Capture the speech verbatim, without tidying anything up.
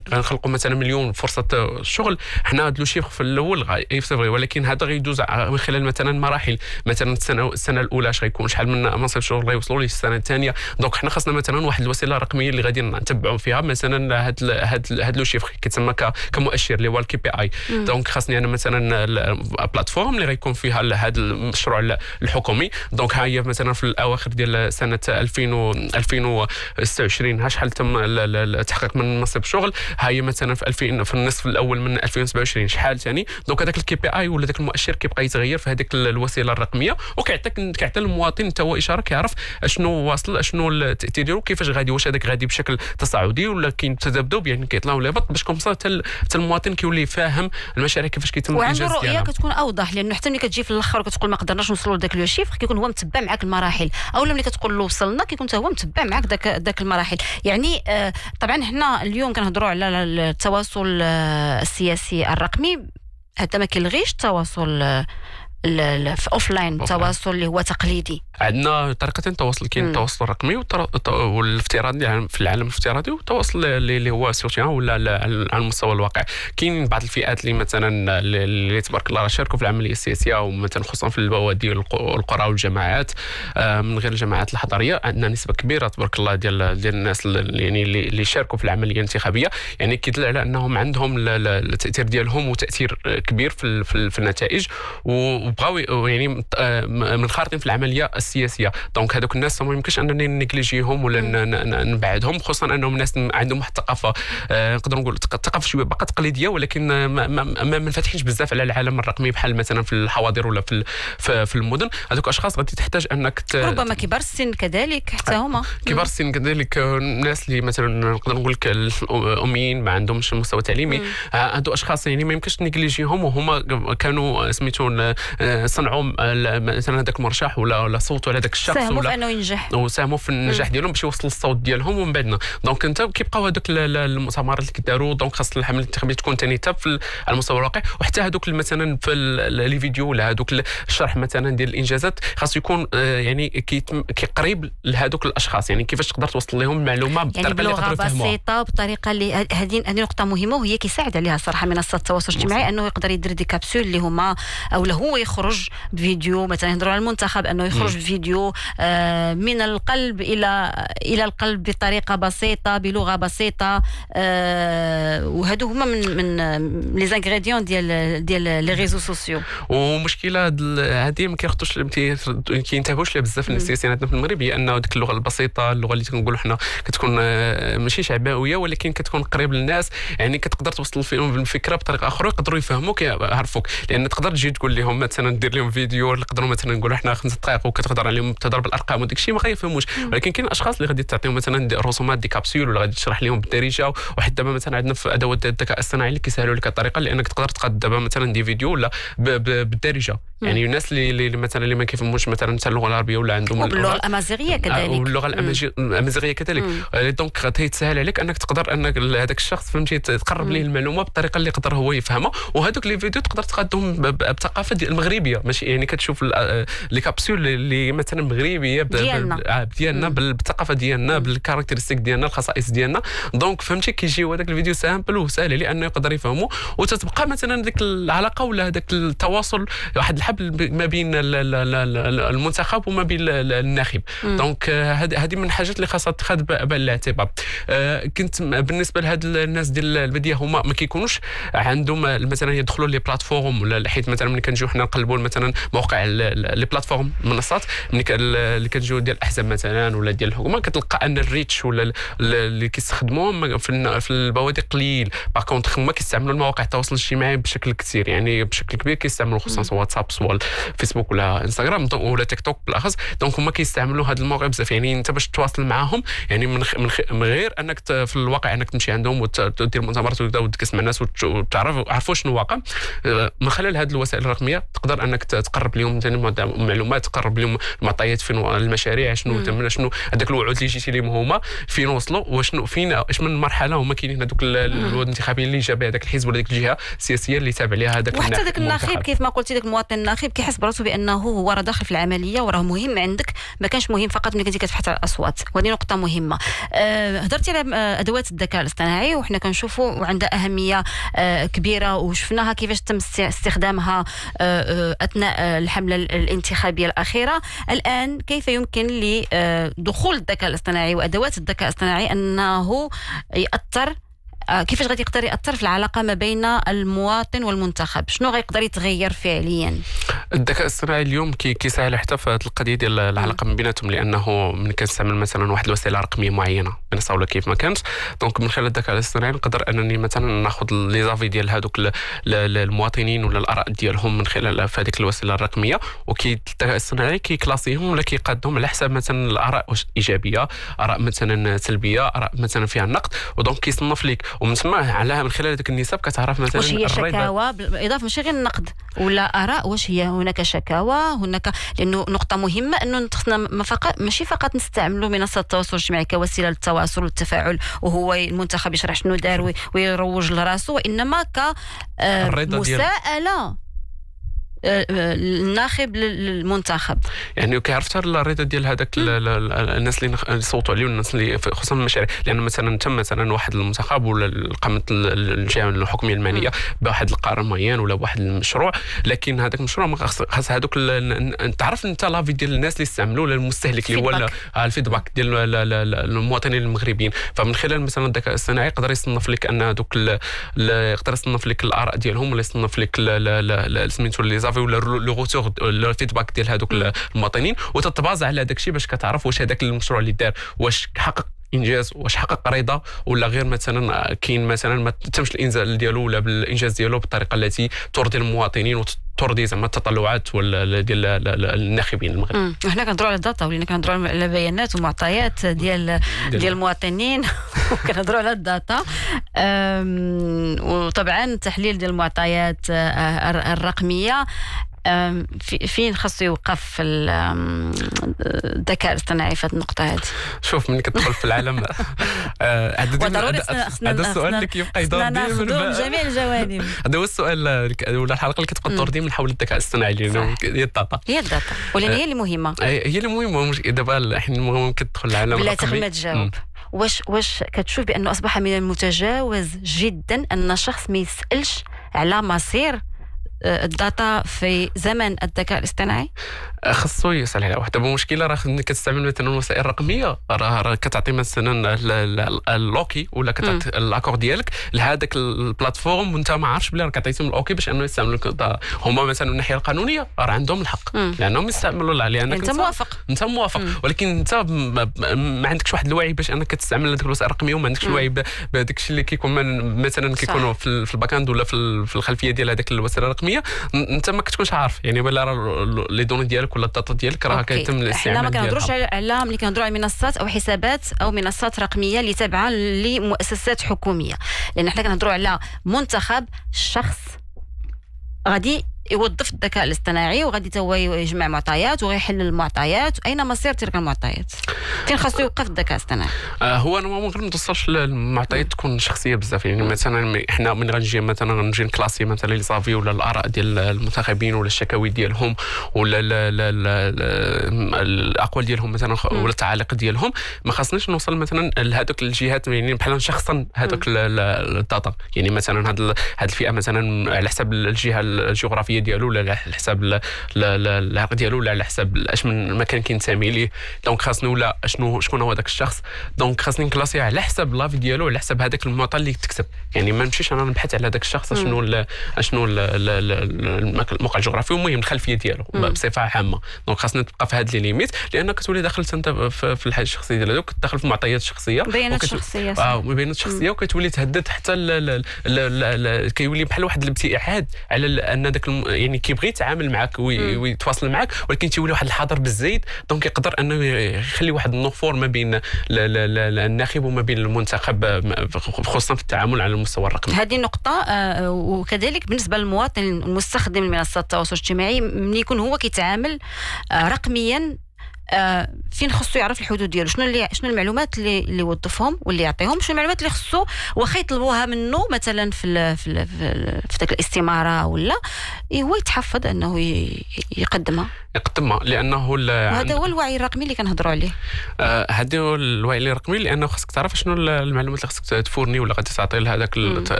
غنخلقوا مثلا مليون فرصه شغل. حنا هاد لو شيفر في الاول غيفري، ولكن هذا غيدوز من خلال مثلا مراحل. مثلا السنه السنه الاولى اش غيكون شحال من منصب شغل غيوصلوا ليه السنه الثانيه. دونك حنا خاصنا مثلا واحد الوسيله رقميه اللي غادي نتبعوا فيها مثلا هاد هاد هاد لو شيفر كيتسمى كمؤشر اللي هو الكي بي اي. دونك خاصني انا مثلا البلاتفورم اللي غيكون فيها هذا المشروع الحكومي. دونك ها هي مثلا في الاواخر ديال سنه ألفين وستة وعشرين ها شحال تم التحقيق من منصب شغل. ها هي مثلا في ألفين في النصف الاول من ألفين وسبعة وعشرين شحال ثاني. دونك هذاك الكي بي اي ولا ذاك المؤشر كيبقى يتغير في هذيك الوسيله الرقميه، وكيعطيك كيعطي المواطن حتى هو اشاره كيعرف اشنو واصل اشنو التاثير ديالو كيفاش غادي، واش هذاك غادي بشكل تصاعدي ولا كاين تذبذب، يعني كيطلعوا لي بط باش كومسا حتى المواطن كيولي فاهم المشاريع كيفاش كيتم الانجاز ديالها. وعنده رؤيه كتكون اوضح، لانه حتى ملي كتجي في الاخر وكتقول ما قدرناش نوصلوا لذاك لو شيفر كيكون هو متبع معاك المراحل، او ملي كتقول له وصلنا كيكون حتى هو متبع معاك ذاك ذاك المراحل. يعني آه طبعا حنا اليوم كنهضروا على التواصل آه السياسي الرقمي، هذا ما كيلغيش التواصل آه في اوفلاين، التواصل اللي هو تقليدي. عندنا طريقتين تواصل، كاين التواصل الرقمي والافتراضي في العالم الافتراضي، والتواصل اللي هو سوسيال ولا على المستوى الواقع. كاين بعض الفئات اللي مثلا اللي تبارك الله شاركوا في العمليه السياسيه، ومثلا خصوصا في البوادي والقرى والجماعات من غير الجماعات الحضريه. عندنا نسبه كبيره تبارك الله ديال ديال الناس يعني اللي شاركوا في العمليه الانتخابيه، يعني كيدل على انهم عندهم التاثير ديالهم وتاثير كبير في في النتائج، وبغاو يعني منخرطين في العمليه السياسيه. دونك هذوك الناس ما يمكنش اننا نيجليجيهم ولا نبعدهم، خصوصا انهم ناس عندهم واحد الثقافه نقدروا نقول ثقافه شويه باقا تقليديه، ولكن ما, ما, ما منفتحينش بزاف على العالم الرقمي بحال مثلا في الحواضر ولا في في المدن. هذوك الاشخاص غادي تحتاج انك ت... ربما كبار السن كذلك حتى هما كبار السن كذلك، الناس اللي مثلا نقدر نقول لك الاميين ما عندهمش مستوى تعليمي. هادو اشخاص يعني ما يمكنش نيجليجيهم، وهما كانوا سميتو صنعوا مثلا هذاك المرشح ولا ولا صوتوا على هذاك الشخص ساهموا ولا في انه ينجح وساهموا في النجاح ديالهم باش يوصل الصوت ديالهم ومن بعدنا. دونك انت كيبقاو هذوك المؤتمرات اللي كيداروا. دونك خاص الحمله الانتخابيه تكون ثاني حتى في على المستوى الواقع، وحتى هذوك مثلا في لي فيديو ولا هذوك الشرح مثلا ديال الانجازات خاص يكون يعني كيقريب لهذوك الاشخاص، يعني كيفاش تقدر توصل لهم المعلومه بالطريقه يعني اللي يقدروا يفهموها، بسيطه بطريقه اللي هذه هذه نقطه مهمه، وهي كيساعد عليها صراحه منصات التواصل الاجتماعي انه يقدر يدير دي كابسول اللي هما او هو يخرج بفيديو. مثلا يهضروا على المنتخب انه يخرج بفيديو آه من القلب الى الى القلب بطريقه بسيطه بلغه بسيطه، آه وهادو هما من من لي زانغريديون ديال ديال لي ريزو سوسيو. ومشكله هذه ما كياخذوش كينتبهوش لها بزاف السياسيين عندنا في المغرب، هي انه ديك اللغه البسيطه، اللغه اللي كنقولوا حنا كتكون ماشي شعبويه ولكن كتكون قريب للناس، يعني كتقدر توصل فيهم الفكره بطريقه اخرى يقدروا يفهموك يعرفوك. لان تقدر تجي تقول لهم مثلا دير لهم فيديو نقدروا مثلا نقولوا حنا خمس دقائق وكتهضر عليهم تضرب الارقام وداك الشيء ما غيفهموش. ولكن كاين اشخاص اللي غادي تعطيهم مثلا رسومات دي كابسول ولا غادي تشرح لهم بالدارجه. وحتى دابا مثلا عندنا في ادوات الذكاء الصناعي اللي كيسهلوا لك الطريقه، لانك تقدر تقاد دابا مثلا دي فيديو ولا بالدارجه. يعني الناس اللي, اللي مثلا اللي ما كيفهموش مثلا اللغه العربيه ولا عندهم اللغه الامازيغيه كذلك واللغه الامازيغيه كذلك، دونك غتسهل عليك انك تقدر انك هذاك الشخص فهمتي تقرب ليه المعلومه بالطريقه اللي يقدر هو يفهمها. وهذوك لي فيديو تقدر تقادهم بثقافه المغربيه، ماشي يعني كتشوف لي كابسول اللي مثلا مغربيه ديالنا ديالنا بالثقافه ديالنا بالكاركتيرستيك ديالنا الخصائص ديالنا. دونك فهمتي كيجيو هذاك الفيديو سامبل وسهل لانه يقدر يفهمه، وتتبقى مثلا ديك العلاقه ولا هذاك التواصل واحد الحبل ما بين المنتخب وما بين الناخب. دونك هذه من الحاجات اللي خاصها تاخذ بعين الاعتبار. كنت بالنسبه لهاد الناس ديال البديه هما ما كيكونوش عندهم مثلا يدخلوا لي بلاتفورم، ولا حيت مثلا ملي كنجيو حنا نقلبوا مثلا مواقع لي بلاتفورم المنصات ملي كنجيو ديال الاحزاب مثلا ولا ديال الحكومه، كتلقى ان الريتش ولا اللي كيستخدموهم في البوادي قليل. باغ كونطخ هما كيستعملوا المواقع التواصل الاجتماعي بشكل كثير، يعني بشكل كبير كيستعملوا خصوصا واتساب سواء فيسبوك ولا انستغرام ولا تيك توك بالاخص. دونك هما كيستعملوا هاد المواقع بزاف، يعني انت باش تواصل معاهم يعني من, خ... من, خ... من غير انك ت... في الواقع انك تمشي عندهم وتدير مؤتمرات وتجلس مع الناس وتعرف عرفوا شنو واقع. من خلال هذه الوسائل الرقميه تقدر انك تقرب لهم معلومات، تقرب لهم المعطيات فين المشاريع شنو تم شنو هذاك الوعود اللي جيتي لهم هما فين وصلوا وشنو فين اش من مرحله هما كاينين هذوك الوعود الانتخابيه اللي جاب هذاك الحزب ولا ديك الجهه السياسيه اللي تابع لها هذاك وحتى ذاك الناخب كيف ما قلتي ذاك المواطن الناخب كيحس براسو بانه هو راه داخل في العمليه وراه مهم عندك، ما كانش مهم فقط ملي كنتي كتبحث على الاصوات. وهذه نقطه مهمه. أه هضرتي على ادوات الذكاء الاصطناعي وحنا كنشوفوا وعندها اهميه أه كبيره، وشفناها كيفاش تم استخدامها أه اثناء الحمله الانتخابيه الاخيره. الان كيف يمكن لدخول الذكاء الاصطناعي وادوات الذكاء الاصطناعي انه ياثر، كيفاش غادي يقدر ياثر في العلاقه ما بين المواطن والمنتخب؟ شنو غيقدر يتغير فعليا؟ الذكاء الاصطناعي اليوم كي كيسهل حتى في هذه القضيه ديال العلاقه من بيناتهم، لانه من كنستعمل مثلا واحد الوسيله رقميه معينه بنصه ولا كيف ما كانت، دونك من خلال الذكاء الاصطناعي نقدر انني مثلا ناخذ لي زافي ديال هذوك المواطنين ولا الاراء ديالهم من خلال في هذيك الوسيله الرقميه، وكي الذكاء الاصطناعي كيكلاسيهم ولا كيقادهم على حساب مثلا الاراء واش ايجابيه، اراء مثلا سلبيه، اراء مثلا فيها النقد، ودونك كيصنف لك ومن ثم على من خلال هذيك النسب كتعرف مثلا واش هي شكاوى بالاضافه ماشي غير النقد ولا اراء، واش هي هناك شكاوى هناك، لانه نقطه مهمه انه خصنا ما فقط ماشي فقط نستعملوا منصات التواصل الاجتماعي كوسيله للتواصل والتفاعل وهو المنتخب يشرح شنو دار ويروج لراسه، وانما كمساءله الناخب للمنتخب. يعني كيعرف حتى الرضا ديال هذاك الناس اللي صوتوا عليه والناس اللي خصوصا المشاريع، لان مثلا تم مثلا واحد المنتخب ولا قامت الجهه الحكوميه المعنيه بواحد القرار معين ولا بواحد المشروع، لكن هذاك المشروع ما خاص هذوك تعرف انت لافي ديال الناس اللي استعملوا ولا المستهلك اللي هو الفيدباك ديال المواطنين المغربيين. فمن خلال مثلا الذكاء الاصطناعي يقدر يصنف لك ان هذوك يقدر يصنف لك الاراء ديالهم ولا يصنف لك سميتو لي ولا لو روتور لو فيدباك ديال هذوك المواطنين، وتتبازع على داك الشيء باش كتعرف واش هذاك المشروع اللي دار واش حقق انجاز، واش حقق رضا ولا غير مثلا كاين مثلا ما تمش الانزال ديالو ولا بالانجاز ديالو بالطريقه التي ترضي المواطنين وترضي زعما التطلعات ولا ديال الناخبين المغربيين. حنا كنهضروا على الداتا ولينا كنهضروا على بيانات ومعطيات ديال ديال المواطنين وكنهضروا على الداتا، وطبعا التحليل ديال المعطيات الرقميه فين خاصو يوقف الذكاء الاصطناعي في هذه النقطه هذه؟ شوف ملي كتدخل في العالم هذا السؤال اللي كيبقى يدور ديما جميع الجوانب، هذا هو السؤال ولا الحلقه اللي كتبقى تدور ديما حول الذكاء الاصطناعي اللي هي الداتا هي الداتا ولكن هي اللي مهمه هي اللي مهمه. دابا حنا ممكن تدخل العالم بلا تغمى تجاوب. واش واش كتشوف بانه اصبح من المتجاوز جدا ان شخص ما يسالش على مصير الداتا في زمن الذكاء الاصطناعي؟ خصو يسال على واحد المشكله، راه ملي كتستعمل مثلا الوسائل الرقميه راه كتعطي مثلا اللوكي ولا كتعطي الاكور ديالك لهذاك البلاتفورم وانت ما عارفش بلي راك عطيتهم الاوكي باش انه يستعملوا هما مثلا من الناحيه القانونيه راه عندهم الحق مم. لانهم يستعملوا لانك انت موافق انت موافق مم. ولكن انت ما عندكش واحد الوعي باش انك تستعمل هذيك الوسائل الرقميه وما عندكش الوعي بهذاك الشيء اللي كيكون مثلا كيكونوا في الباكاند ولا في الخلفيه ديال هذيك الوسائل الرقميه انت ما كتكونش عارف، يعني ولا لي دوني ديالك ولا الداتا ديالك راه كيتم الاستعمال. حنا ما كنهضروش على ملي كنهضروا على منصات او حسابات او منصات رقميه اللي تابعه لمؤسسات حكوميه، لان حنا كنهضروا على منتخب شخص غادي يوظف الذكاء الاصطناعي وغادي هو يجمع معطيات ويحلل المعطيات. اين مصير تلك المعطيات؟ فين خاصو يوقف الذكاء الاصطناعي؟ آه هو انا ما غير ما توصلش المعطيات تكون شخصيه بزاف، يعني مثلا احنا من غنجي مثلا غنجي نكلاسي مثلا لي صافي ولا الاراء ديال المنتخبين ولا الشكاوي ديالهم ولا لا لا لا الاقوال ديالهم مثلا ولا التعاليق ديالهم، ما خاصناش نوصل مثلا لهذوك الجهات يعني بحال شخصا هذوك الداتا، يعني مثلا هذه هذه الفئه مثلا على حساب الجهه الجغرافيه ديالو ولا على حساب العرق ديالو ولا على حساب اش من مكان كينتمي ليه، دونك خاصني ولا شنو شكون هو داك الشخص، دونك خاصني نكلاسيه على حساب لافي ديالو على حساب هذاك المعطى اللي تكتب، يعني ما نمشيش انا نبحث على هذاك الشخص شنو شنو الموقع الجغرافي والمهم الخلفيه ديالو بصفه عامه، دونك خاصني تبقى في هذه لي ليميت، لانك تولي داخل انت في الحاجه الشخصيه ديالك كتدخل في معطيات شخصيه بيانات شخصيه اه بيانات شخصيه وكتولي تهدد حتى كيولي بحال واحد الابتعاد على ان ذاك يعني كيبغي يتعامل معك ويتواصل معك، ولكن تيولي واحد الحظر بالزايد، دونك يقدر انه يخلي واحد النفور ما بين الناخب وما بين المنتخب خصوصا في التعامل على المستوى الرقمي. هذه نقطه آه وكذلك بالنسبه للمواطن المستخدم لمنصات التواصل الاجتماعي ملي يكون هو كيتعامل آه رقميا آه فين خصو يعرف الحدود ديالو، شنو اللي شنو المعلومات اللي اللي يوظفهم واللي يعطيهم، شنو المعلومات اللي خصو واخا يطلبوها منه مثلا في ال في ال في داك الاستماره ولا هو يتحفظ انه يقدمها يقدمها لانه وهذا هو الوعي الرقمي اللي كنهضروا عليه. هذا هو الوعي الرقمي، لانه خصك تعرف شنو المعلومات اللي خصك تفورني ولا غادي تعطي لهذاك